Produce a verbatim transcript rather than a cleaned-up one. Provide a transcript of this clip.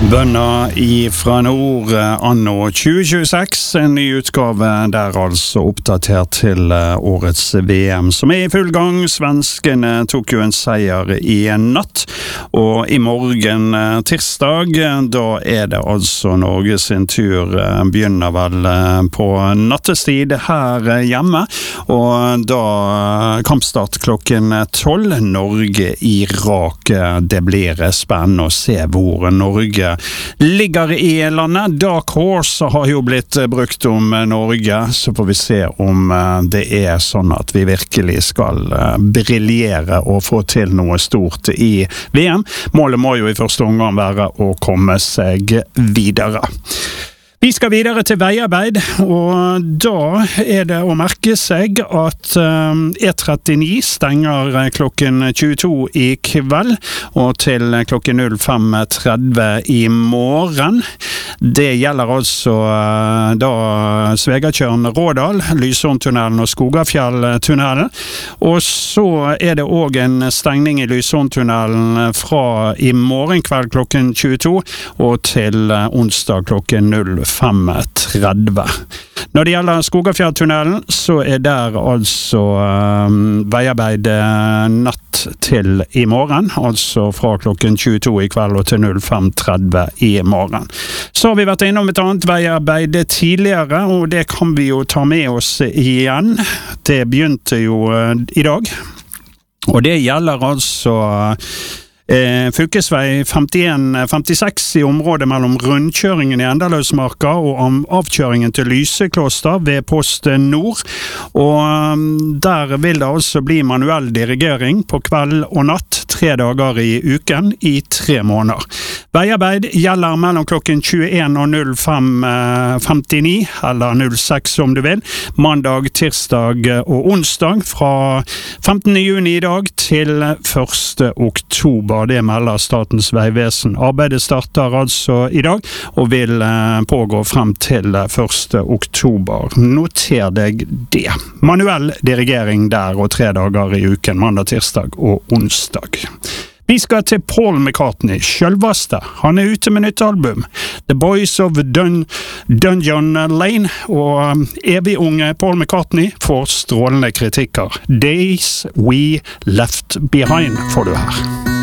Bønner ifra nord anno tjue tjueseks, en ny utgave der altså oppdatert til årets V M som er i full gang. Svenskene tok jo en seier i en natt, og i morgen tirsdag, da er det altså Norge sin tur, begynner vel på nattestid her hjemme, og da kampstart klokken tolv, Norge-Irak. Det blir spennende å se hvor Norge ligger i landet. Dark Horse har jo blitt brukt om Norge, så får vi se om det er sånn at vi virkelig skal briljere og få til noe stort i V M. Målet må jo i første omgang være å komme seg videre. Vi skal videre til veiarbeid, og da er det å merke seg at E trettini stenger klokken tjueto i kveld, og til klokken null fem tretti i morgen. Det gjelder altså da Svegatjørn-Rådal, Lysholmtunnelen og Skogafjelltunnelen. Og så er det også en stengning i Lysholmtunnelen fra i morgen kveld klokken tjueto, og til onsdag klokken null fem tretti. Når det gjelder Skogafjelltunnelen, så er der altså um, veiarbeid natt til i morgen, altså fra klokken tjueto i kveld og til null fem tretti i morgen. Så har vi vært innom et annet veiarbeid tidligere, og det kan vi jo ta med oss igjen. Det begynte jo uh, i dag, og det gjelder altså Eh, fylkesvei femtien femtiseks i området mellom rundkjøringen i Endaløsmarka og avkjøringen til Lysekloster ved Post Nord, og um, der vil det altså bli manuell dirigering på kveld og natt tre dager i uken i tre måneder. Veiarbeid gjelder mellom klokken tjueen og null fem femtini, eller null seks om du vil, mandag, tirsdag og onsdag fra femtende juni i dag til første oktober. Det melder Statens vegvesen. Arbeidet starter altså i dag, og vil pågå frem til første oktober. Noter deg det. Manuell dirigering der, og tre dager i uken, mandag, tirsdag og onsdag. Vi skal til Paul McCartney, selveste. Han er ute med nytt album, The Boys of Dun Dungeon Lane, og evig unge Paul McCartney får strålende kritikker. Days We Left Behind får du her.